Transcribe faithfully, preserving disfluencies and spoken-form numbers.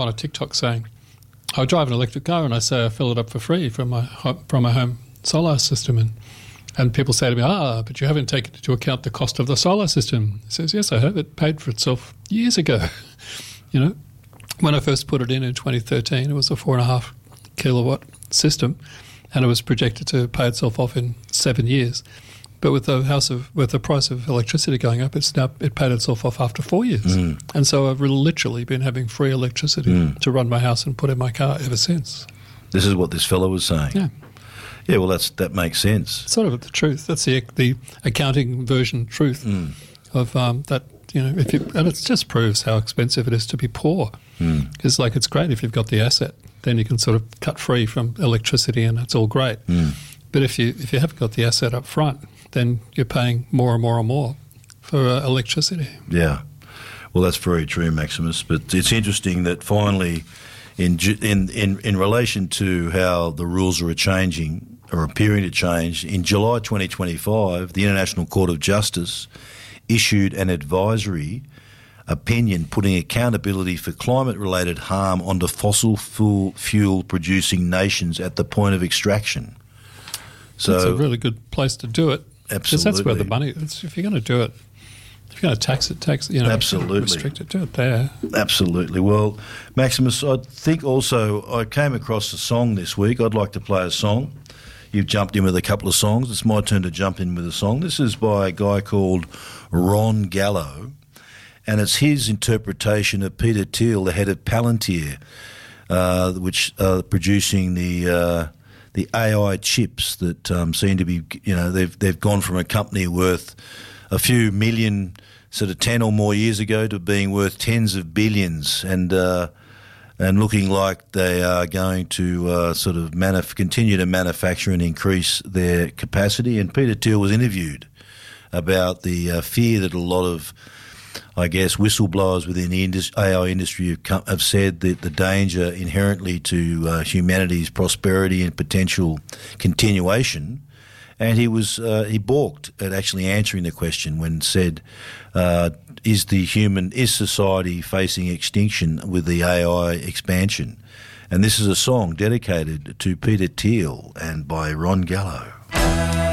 on a TikTok saying, I drive an electric car and I say I fill it up for free from my ho- from my home solar system. And, and people say to me, ah, but you haven't taken into account the cost of the solar system. He says, yes, I have. It paid for itself years ago. You know, when I first put it in in twenty thirteen, it was a four and a half kilowatt system and it was projected to pay itself off in seven years. But with the house of with the price of electricity going up, it's now it paid itself off after four years. Mm. And so I've literally been having free electricity mm. to run my house and put in my car ever since. This is what this fellow was saying. Yeah, yeah. Well, that's that makes sense. It's sort of the truth. That's the the accounting version truth mm. of um, that. You know, if you, and it just proves how expensive it is to be poor. Because, mm. like, it's great if you've got the asset, then you can sort of cut free from electricity, and it's all great. Mm. But if you if you haven't got the asset up front, then you're paying more and more and more for uh, electricity. Yeah, well, that's very true, Maximus. But it's interesting that finally, in in in, in relation to how the rules are changing or appearing to change, in July twenty twenty-five, the International Court of Justice issued an advisory opinion putting accountability for climate-related harm onto fossil fuel-producing nations at the point of extraction. So it's a really good place to do it. Absolutely. Because that's where the money is. If you're going to do it, if you're going to tax it, tax it, you know, absolutely. Restrict it, do it there. Absolutely. Well, Maximus, I think also I came across a song this week. I'd like to play a song. You've jumped in with a couple of songs. It's my turn to jump in with a song. This is by a guy called Ron Gallo, and it's his interpretation of Peter Thiel, the head of Palantir, uh, which are producing the uh, the A I chips that um, seem to be, you know, they've they've gone from a company worth a few million, sort of ten or more years ago, to being worth tens of billions, and uh, and looking like they are going to uh, sort of manuf- continue to manufacture and increase their capacity. And Peter Thiel was interviewed about the uh, fear that a lot of, I guess, whistleblowers within the indus- A I industry have, come, have said that the danger inherently to uh, humanity's prosperity and potential continuation. And he was uh, he balked at actually answering the question when said, uh, "Is the human is society facing extinction with the A I expansion?" And this is a song dedicated to Peter Thiel and by Ron Gallo.